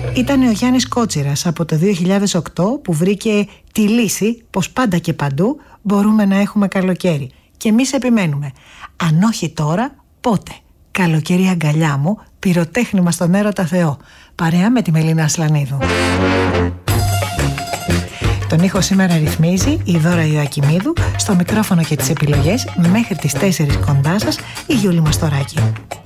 Ήταν ο Γιάννης Κότσιρας από το 2008 που βρήκε τη λύση πως πάντα και παντού μπορούμε να έχουμε καλοκαίρι. Και εμείς επιμένουμε. Αν όχι τώρα, πότε? Καλοκαίρι αγκαλιά μου, πυροτέχνημα στον έρωτα Θεό. Παρέα με τη Μελίνα Ασλανίδου. Τον ήχο σήμερα ρυθμίζει η Δώρα Ιωακημίδου, στο μικρόφωνο και τις επιλογές μέχρι τις 4 κοντά σας η Γιούλη Μαστοράκη.